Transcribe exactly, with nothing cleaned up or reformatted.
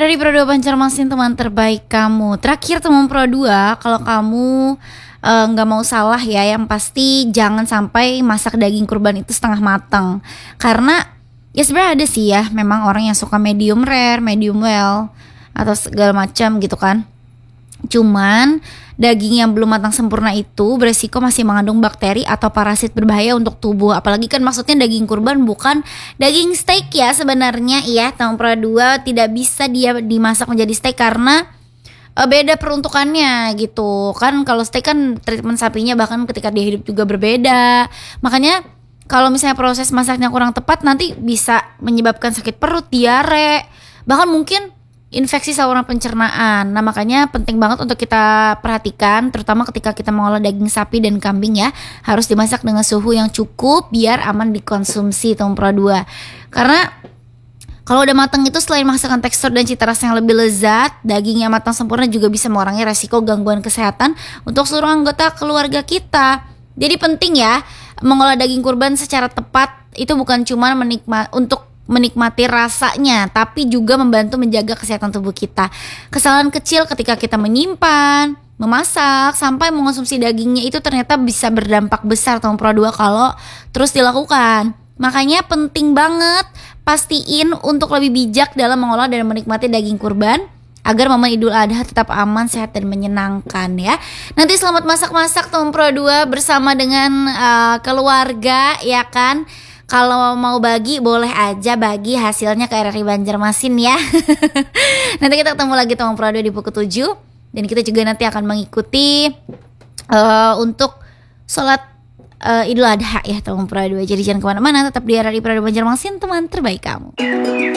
Dari Pro dua Banjarmasin, teman terbaik kamu. Terakhir teman Pro dua, kalau kamu eh, nggak mau salah ya, yang pasti jangan sampai masak daging kurban itu setengah matang. Karena ya sebenarnya ada sih ya, memang orang yang suka medium rare, medium well, atau segala macam gitu kan. Cuman daging yang belum matang sempurna itu beresiko masih mengandung bakteri atau parasit berbahaya untuk tubuh. Apalagi kan maksudnya daging kurban bukan daging steak ya sebenarnya ya. Teman Pro dua, tidak bisa dia dimasak menjadi steak karena uh, beda peruntukannya gitu. Kan kalau steak kan treatment sapinya bahkan ketika dia hidup juga berbeda. Makanya kalau misalnya proses masaknya kurang tepat nanti bisa menyebabkan sakit perut, diare, bahkan mungkin infeksi saluran pencernaan. Nah makanya penting banget untuk kita perhatikan, terutama ketika kita mengolah daging sapi dan kambing ya, harus dimasak dengan suhu yang cukup biar aman dikonsumsi teman Pro dua. Karena kalau udah matang itu selain menghasilkan tekstur dan cita rasa yang lebih lezat, daging yang matang sempurna juga bisa mengurangi resiko gangguan kesehatan untuk seluruh anggota keluarga kita. Jadi penting ya, mengolah daging kurban secara tepat itu bukan cuma menikmati untuk menikmati rasanya, tapi juga membantu menjaga kesehatan tubuh kita. Kesalahan kecil ketika kita menyimpan, memasak, sampai mengonsumsi dagingnya itu ternyata bisa berdampak besar teman Pro dua kalau terus dilakukan. Makanya penting banget pastiin untuk lebih bijak dalam mengolah dan menikmati daging kurban agar momen Idul Adha tetap aman, sehat dan menyenangkan ya. Nanti selamat masak-masak teman Pro dua bersama dengan uh, keluarga ya kan. Kalau mau bagi boleh aja bagi hasilnya ke R R I Banjarmasin ya. Nanti kita ketemu lagi teman Pro dua di pukul tujuh. Dan kita juga nanti akan mengikuti uh, untuk sholat uh, Idul Adha ya teman Pro dua. Jadi jangan kemana-mana, tetap di R R I Pro dua Banjarmasin, teman terbaik kamu.